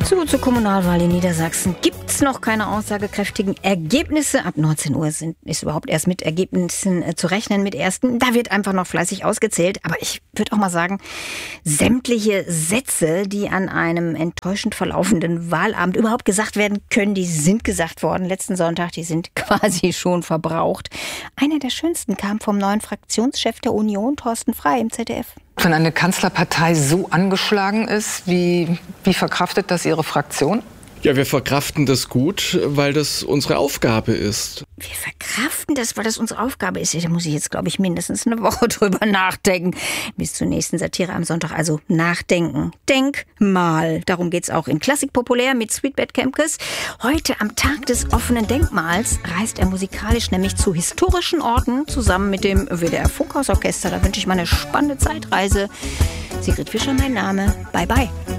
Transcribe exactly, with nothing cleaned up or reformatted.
So, zur Kommunalwahl in Niedersachsen gibt es noch keine aussagekräftigen Ergebnisse. Ab neunzehn Uhr sind, ist überhaupt erst mit Ergebnissen äh, zu rechnen, mit ersten. Da wird einfach noch fleißig ausgezählt. Aber ich würde auch mal sagen, sämtliche Sätze, die an einem enttäuschend verlaufenden Wahlabend überhaupt gesagt werden können, die sind gesagt worden. Letzten Sonntag, die sind quasi schon verbraucht. Einer der schönsten kam vom neuen Fraktionschef der Union, Thorsten Frey, im Z D F. Wenn eine Kanzlerpartei so angeschlagen ist, wie, wie verkraftet das Ihre Fraktion? Ja, wir verkraften das gut, weil das unsere Aufgabe ist. Wir verkraften das, weil das unsere Aufgabe ist. Da muss ich jetzt, glaube ich, mindestens eine Woche drüber nachdenken. Bis zur nächsten Satire am Sonntag. Also nachdenken. Denk mal. Darum geht's auch in Klassik populär mit Sweetbet Kemkes. Heute am Tag des offenen Denkmals reist er musikalisch nämlich zu historischen Orten zusammen mit dem W D R Funkhausorchester. Da wünsche ich mal eine spannende Zeitreise. Sigrid Fischer, mein Name. Bye, bye.